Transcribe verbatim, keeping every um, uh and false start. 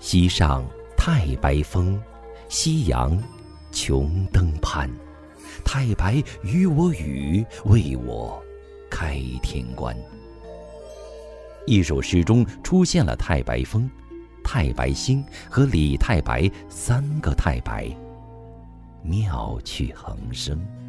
西上太白风，夕阳穷登攀。太白与我语，为我开天关。一首诗中出现了太白风、太白星和李太白三个太白，妙趣横生。